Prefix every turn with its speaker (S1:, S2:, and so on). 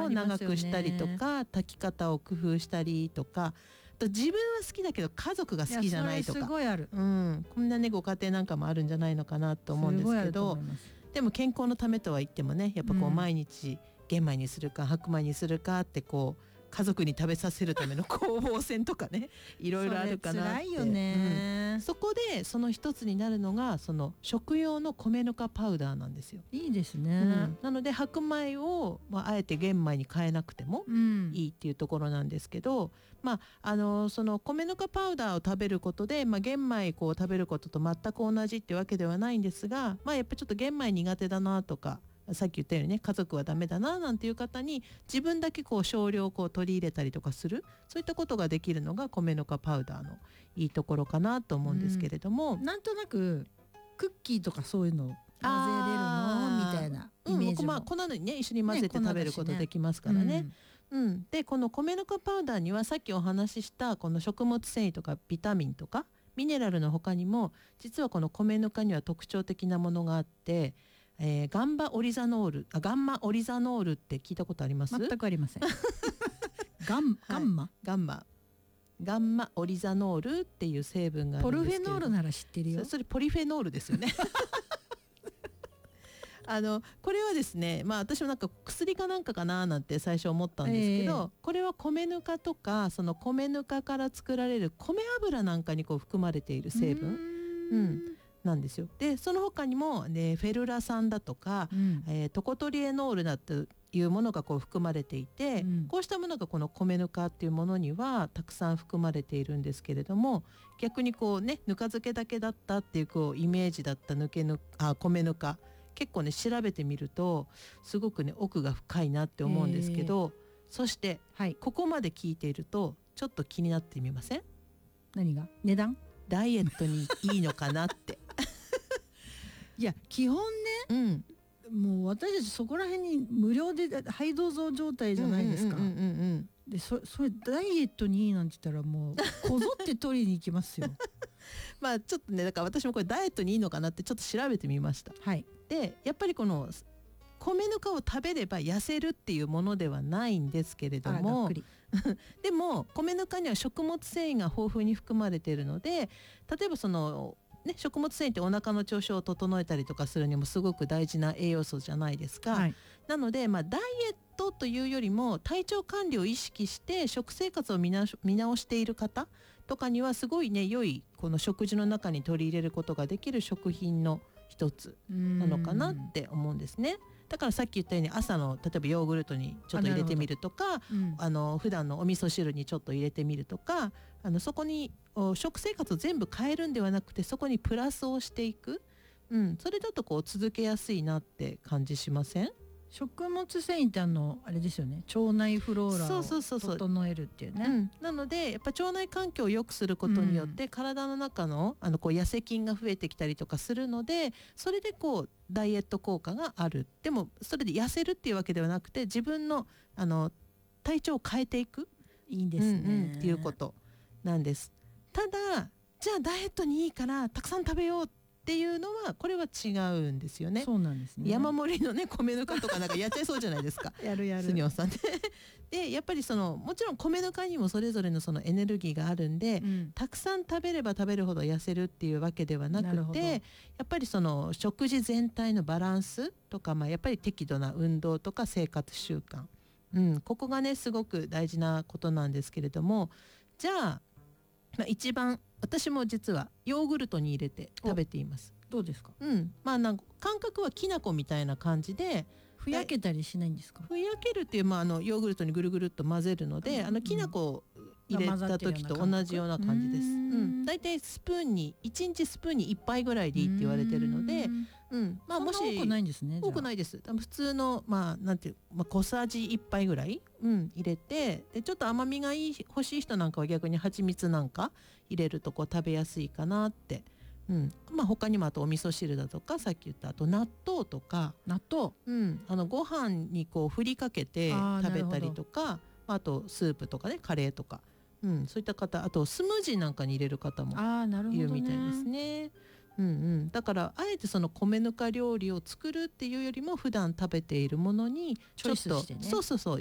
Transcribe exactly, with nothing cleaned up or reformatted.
S1: を長くしたりとか、炊き方を工夫したりとか、と自分は好きだけど家族が好きじゃないとか、
S2: すごいある、
S1: うん、こんなねご家庭なんかもあるんじゃないのかなと思うんですけど、でも健康のためとは言ってもね、やっぱこう毎日玄米にするか白米にするかってこう家族に食べさせるための攻防戦とかねいろいろあるかなって。
S2: それ辛いよね、
S1: うん、そこでその一つになるのがその食用の米ぬかパウダーなんですよ。
S2: いいですね、
S1: うん、なので白米を、まあ、あえて玄米に変えなくてもいいっていうところなんですけど、うん、まあ、あのその米ぬかパウダーを食べることで、まあ、玄米こう食べることと全く同じってわけではないんですが、まあ、やっぱりちょっと玄米苦手だなとか、さっき言ったようにね家族はダメだななんていう方に自分だけこう少量こう取り入れたりとかする、そういったことができるのが米ぬかパウダーのいいところかなと思うんですけれども、
S2: うん、なんとなくクッキーとかそういうの混ぜれるのみたいなイメージも、
S1: うん、まあ、粉にね一緒に混ぜて食べることできますからね、うんうん、でこの米ぬかパウダーにはさっきお話ししたこの食物繊維とかビタミンとかミネラルの他にも実はこの米ぬかには特徴的なものがあって、えー、ガンバオリザノールあガンマオリザノールって聞いたことあります？
S2: 全くありませんガン、ガンマ、
S1: はい、ガンマガンマオリザノールっていう成分があるんですけど、
S2: ポルフェノールなら知ってるよ。
S1: そ, それポリフェノールですよねあのこれはですね、まあ、私もなんか薬かなんかかななんて最初思ったんですけど、えー、これは米ぬかとかその米ぬかから作られる米油なんかにこう含まれている成分、うん、なんですよ。でその他にも、ね、フェルラ酸だとか、うん、えー、トコトリエノールだというものがこう含まれていて、うん、こうしたものがこの米ぬかっていうものにはたくさん含まれているんですけれども、逆にこうねぬか漬けだけだったっていうこうイメージだったぬけぬあ米ぬか結構ね調べてみるとすごくね奥が深いなって思うんですけど、そして、はい、ここまで聞いているとちょっと気になってみません？
S2: 何が？値段？
S1: ダイエットにいいのかなって
S2: いや基本ね、うん、もう私たちそこら辺に無料ではいどうぞ状態じゃないですか。で そ, それダイエットにいいなんて言ったらもうこぞって取りに行きますよ
S1: まあちょっとねだから私もこれダイエットにいいのかなってちょっと調べてみました、はい、でやっぱりこの米ぬかを食べれば痩せるっていうものではないんですけれどもでも米ぬかには食物繊維が豊富に含まれているので、例えばそのね、食物繊維ってお腹の調子を整えたりとかするにもすごく大事な栄養素じゃないですか、はい、なので、まあ、ダイエットというよりも体調管理を意識して食生活を見直し、見直している方とかにはすごいね良いこの食事の中に取り入れることができる食品の一つなのかなって思うんですね。だからさっき言ったように朝の例えばヨーグルトにちょっと入れてみるとか、うん、あの普段のお味噌汁にちょっと入れてみるとか、あのそこに食生活を全部変えるんではなくてそこにプラスをしていく、うん、それだとこう続けやすいなって感じしません？
S2: 食物繊維ってあのあれですよね、腸内フローラを整えるっていうね。
S1: うん、なのでやっぱ腸内環境を良くすることによって、うん、体の中のあのこう痩せ菌が増えてきたりとかするので、それでこうダイエット効果がある。でもそれで痩せるっていうわけではなくて自分のあの体調を変えていく、
S2: いいですね、うんうん、
S1: っていうことなんです。ただじゃあダイエットにいいからたくさん食べようっていうのはこれは違うんですよね。
S2: そうなんですね。
S1: 山盛りのね米ぬかとかなんかやっちゃいそうじゃないですか
S2: やるやる
S1: スニョンさんでやっぱりそのもちろん米ぬかにもそれぞれのそのエネルギーがあるんで、うん、たくさん食べれば食べるほど痩せるっていうわけではなくて、やっぱりその食事全体のバランスとか、まあ、やっぱり適度な運動とか生活習慣、うん、ここがねすごく大事なことなんですけれども、じゃあ、まあ、一番私も実はヨーグルトに入れて食べています。
S2: どうですか？
S1: うん、まあなんか感覚はきな粉みたいな感じで、
S2: ふやけたりしないんですか？
S1: ふやけるっていう、まあ、あのヨーグルトにぐるぐるっと混ぜるので、うん、あのきな粉を入れた時と同じような感じです。うん、だいたいスプーンにいちにちスプーンにいっぱいぐらいでいいって言われてるので、うん、
S2: まあもし多くないんですね。
S1: 多くないです。多分普通のまあなんていう、まあ、小さじいっぱいぐらい、うん、入れて、でちょっと甘みがいい欲しい人なんかは逆に蜂蜜なんか入れるとこう食べやすいかなって。うん、まあ他にもあとお味噌汁だとかさっき言ったあと納豆とか、
S2: 納豆、
S1: うん、あのご飯にこう振りかけて食べたりとか、 あ, あとスープとかねカレーとか、うん、そういった方、あとスムージーなんかに入れる方もいるみたいですね。うんうん、だからあえてその米ぬか料理を作るっていうよりも普段食べているものにちょっと、
S2: チョイスしてね、
S1: そうそうそう